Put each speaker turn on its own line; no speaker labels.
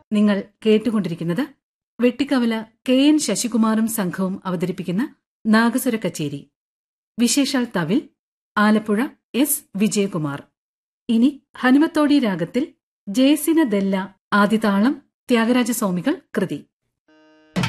നിങ്ങൾ കേട്ടുകൊണ്ടിരിക്കുന്നത് വെട്ടിക്കവല KN ശശികുമാറും സംഘവും അവതരിപ്പിക്കുന്ന നാഗസ്വര കച്ചേരി. വിശേഷാൽ തവിൽ ആലപ്പുഴ S വിജയകുമാർ. ഇനി ഹനുമത്തോടി രാഗത്തിൽ ജയസിന ദെല്ല ആദിതാളം ത്യാഗരാജസ്വാമികൾ കൃതി.